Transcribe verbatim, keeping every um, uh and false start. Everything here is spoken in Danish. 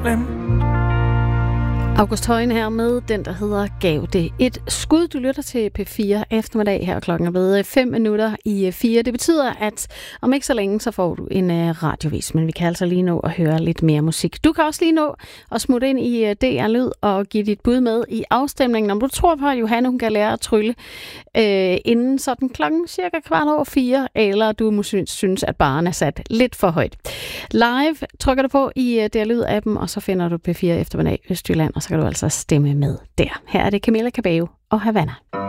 Jerusalem. August Højen her med den, der hedder Gav det et skud. Du lytter til P fire eftermiddag her, klokken er blevet fem minutter i fire. Det betyder, at om ikke så længe, så får du en radiovis, men vi kan altså lige nå at høre lidt mere musik. Du kan også lige nå at smutte ind i D R Lyd og give dit bud med i afstemningen, om du tror på, at Johanne hun kan lære at trylle øh, inden sådan klokken cirka kvart over fire, eller du måske synes, at barren er sat lidt for højt. Live trykker du på i D R Lyd-appen, og så finder du P fire eftermiddag Østjylland, og så kan du altså stemme med der. Her er det Camilla Cabello og Havana.